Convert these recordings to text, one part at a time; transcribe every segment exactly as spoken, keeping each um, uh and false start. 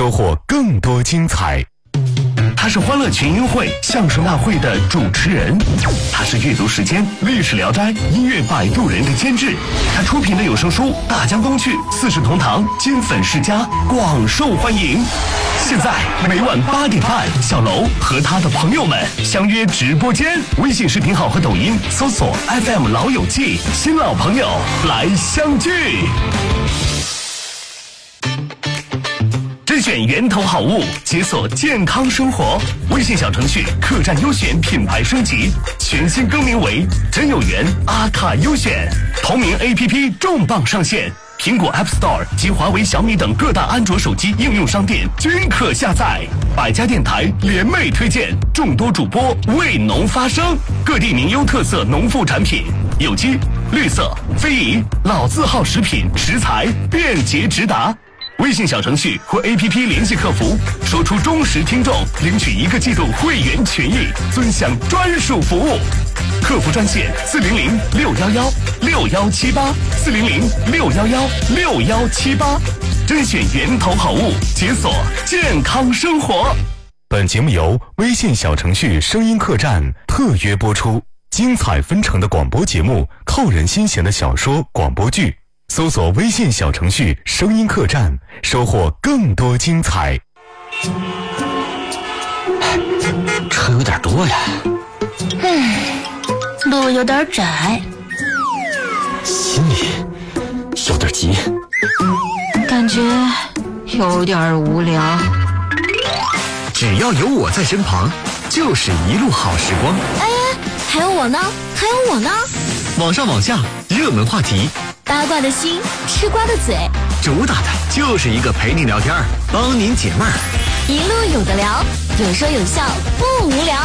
收获更多精彩。他是欢乐群英会相声大会的主持人，他是阅读时间历史聊斋音乐摆渡人的监制，他出品的有声书《大江东去》四世同堂金粉世家广受欢迎。现在每晚八点半，小楼和他的朋友们相约直播间，微信视频号和抖音搜索 F M 老友记，新老朋友来相聚。甄选源头好物，解锁健康生活。微信小程序客栈优选品牌升级，全新更名为真有缘阿卡优选。同名 A P P 重磅上线，苹果 App Store 及华为、小米等各大安卓手机应用商店均可下载。百家电台联袂推荐，众多主播为农发声，各地名优特色农副产品，有机、绿色、非遗、老字号食品食材便捷直达。微信小程序或 A P P 联系客服，说出忠实听众，领取一个季度会员权益，尊享专属服务。客服专线四零零六幺幺六幺七八四零零六幺幺六幺七八，甄选源头好物，解锁健康生活。本节目由微信小程序声音客栈特约播出，精彩纷呈的广播节目，扣人心弦的小说广播剧。搜索微信小程序声音客栈，收获更多精彩。 车有点多呀， 唉，路有点窄， 心里有点急， 感觉有点无聊。 只要有我在身旁，就是一路好时光。 哎，还有我呢，还有我呢。 网上网下，热门话题， 八卦的心，吃瓜的嘴， 主打的就是一个陪你聊天，帮您解闷儿， 一路有的聊，有说有笑，不无聊。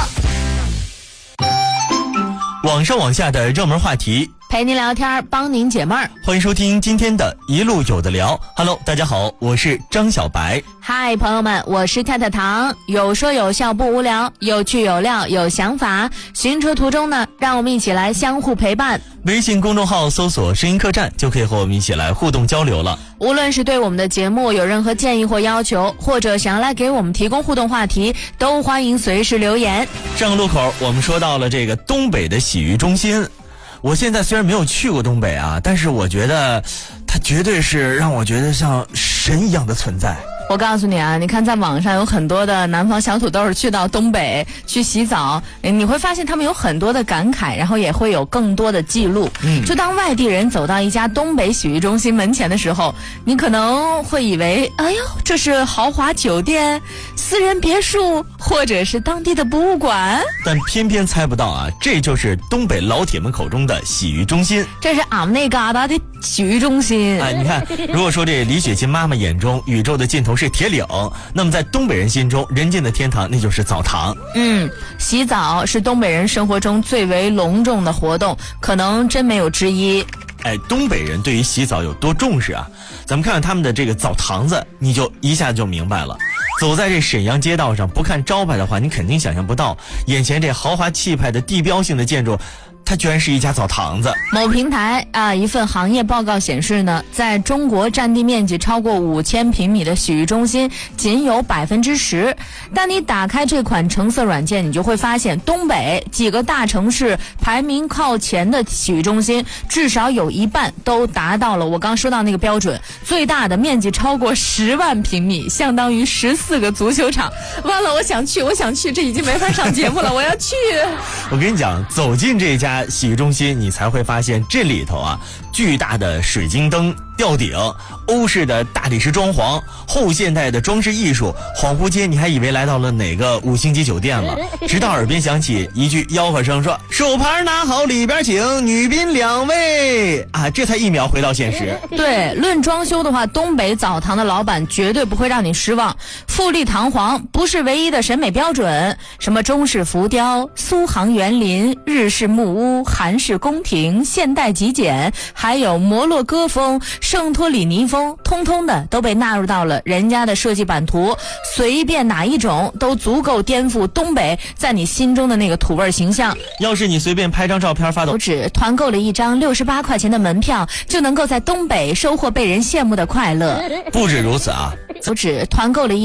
网上网下的热门话题， 陪您聊天，帮您解闷儿。 欢迎收听今天的一路有的聊。Hello， 大家好，我是张小白。 嗨，朋友们，我是太太糖。有说有笑不无聊，有趣有料有想法。行车途中呢，让我们一起来相互陪伴。 微信公众号搜索声音客栈，就可以和我们一起来互动交流了。 无论是对我们的节目有任何建议或要求，或者想要来给我们提供互动话题，都欢迎随时留言。 上个路口我们说到了这个东北的洗浴中心，我现在虽然没有去过东北啊，但是我觉得它绝对是让我觉得像神一样的存在。 我告诉你啊，你看在网上有很多的南方小土豆去到东北去洗澡，你会发现他们有很多的感慨，然后也会有更多的记录。嗯，就当外地人走到一家东北洗浴中心门前的时候，你可能会以为，哎呦，这是豪华酒店、私人别墅，或者是当地的博物馆。 但偏偏猜不到啊，这就是东北老铁们口中的洗浴中心。 这是俺们那嘎达的洗浴中心。 哎，你看，如果说这李雪琴妈妈眼中宇宙的尽头是铁岭，那么在东北人心中人间的天堂那就是澡堂。 嗯，洗澡是东北人生活中最为隆重的活动，可能真没有之一。 哎，东北人对于洗澡有多重视啊，咱们看看他们的这个澡堂子，你就一下就明白了。走在这沈阳街道上，不看招牌的话，你肯定想象不到眼前这豪华气派的地标性的建筑，它居然是一家澡堂子。 某平台啊，一份行业报告显示呢，在中国占地面积超过五千平米的洗浴中心仅有百分之十。但你打开这款橙色软件，你就会发现，东北几个大城市排名靠前的洗浴中心，至少有一半都达到了我刚说到那个标准，最大的面积超过十万平米，相当于十四个足球场。完了，我想去，我想去，这已经没法上节目了，我要去。 我跟你讲，走进这家洗浴中心，你才会发现这里头啊，巨大的水晶灯吊顶，欧式的大理石装潢，后现代的装饰艺术，恍惚间你还以为来到了哪个五星级酒店了，直到耳边响起一句吆喝声说手牌拿好里边请，女宾两位啊，这才一秒回到现实。 对，论装修的话，东北澡堂的老板绝对不会让你失望，富丽堂皇不是唯一的审美标准，什么中式浮雕、苏杭园林、日式木屋、韩式宫廷、现代极简，还有摩洛哥风、圣托里尼风，通通的都被纳入到了人家的设计版图，随便哪一种都足够颠覆东北在你心中的那个土味形象。 要是你随便拍张照片发到手指，团购了一张六十八块钱的门票，就能够在东北收获被人羡慕的快乐。 不止如此啊， 手指团购了一